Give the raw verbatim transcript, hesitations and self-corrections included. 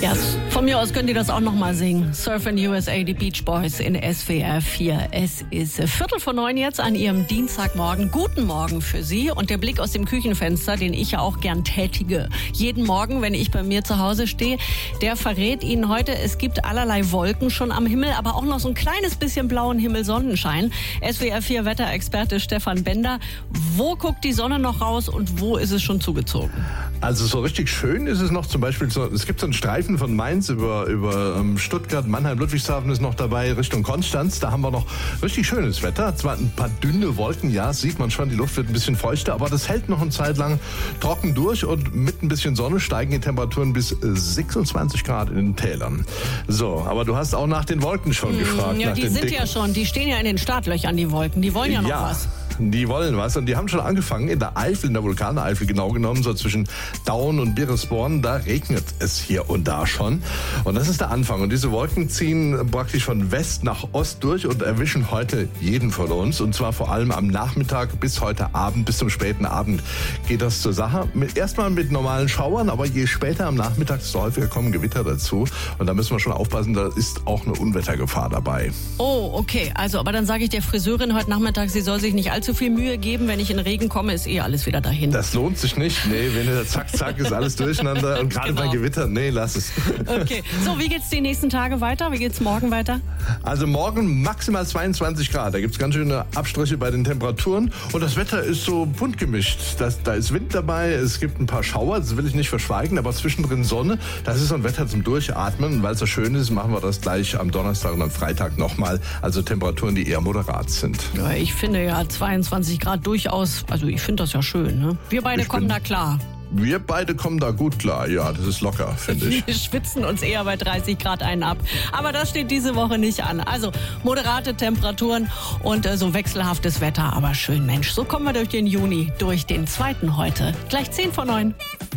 Ja, von mir aus könnt ihr das auch noch mal singen. Surfin' U S A, die Beach Boys in S W R vier. Es ist Viertel vor neun jetzt an Ihrem Dienstagmorgen. Guten Morgen für Sie. Und der Blick aus dem Küchenfenster, den ich ja auch gern tätige, jeden Morgen, wenn ich bei mir zu Hause stehe, der verrät Ihnen heute, es gibt allerlei Wolken schon am Himmel, aber auch noch so ein kleines bisschen blauen Himmel, Sonnenschein. S W R vier Wetterexperte Stefan Bender. Wo guckt die Sonne noch raus und wo ist es schon zugezogen? Also so richtig schön ist es noch zum Beispiel, so, es gibt so einen Streifen von Mainz über, über ähm, Stuttgart, Mannheim, Ludwigshafen ist noch dabei, Richtung Konstanz. Da haben wir noch richtig schönes Wetter. Zwar ein paar dünne Wolken, ja, sieht man schon, die Luft wird ein bisschen feuchter, aber das hält noch eine Zeit lang trocken durch und mit ein bisschen Sonne steigen die Temperaturen bis sechsundzwanzig Grad in den Tälern. So, aber du hast auch nach den Wolken schon hm, gefragt. Ja, nach die den sind dicken. ja schon, die stehen ja in den Startlöchern, die Wolken, die wollen ja noch ja. was. Die wollen was und die haben schon angefangen in der Eifel, in der Vulkaneifel genau genommen, so zwischen Daun und Biresborn, da regnet es hier und da schon. Und das ist der Anfang. Und diese Wolken ziehen praktisch von West nach Ost durch und erwischen heute jeden von uns. Und zwar vor allem am Nachmittag bis heute Abend, bis zum späten Abend geht das zur Sache. Mit, erstmal mit normalen Schauern, aber je später am Nachmittag, desto häufiger kommen Gewitter dazu. Und da müssen wir schon aufpassen, da ist auch eine Unwettergefahr dabei. Oh, okay. Also, aber dann sage ich der Friseurin heute Nachmittag, sie soll sich nicht allzu viel Mühe geben. Wenn ich in Regen komme, ist eh alles wieder dahin. Das lohnt sich nicht. Nee, wenn du zack, zack, ist alles durcheinander. Und gerade genau. bei Gewitter, nee, lass es. Okay. So, wie geht's die nächsten Tage weiter? Wie geht's morgen weiter? Also morgen maximal zweiundzwanzig Grad. Da gibt's ganz schöne Abstriche bei den Temperaturen. Und das Wetter ist so bunt gemischt. Das, da ist Wind dabei, es gibt ein paar Schauer, das will ich nicht verschweigen, aber zwischendrin Sonne. Das ist so ein Wetter zum Durchatmen. Und weil es so schön ist, machen wir das gleich am Donnerstag und am Freitag nochmal. Also Temperaturen, die eher moderat sind. Ja, ich finde ja zweiundzwanzig Grad durchaus, also ich finde das ja schön. Ne? Wir beide ich kommen da klar. Wir beide kommen da gut klar. Ja, das ist locker, finde ich. Wir schwitzen uns eher bei dreißig Grad einen ab. Aber das steht diese Woche nicht an. Also moderate Temperaturen und äh, so wechselhaftes Wetter. Aber schön, Mensch. So kommen wir durch den Juni, durch den zweiten heute. Gleich zehn vor neun.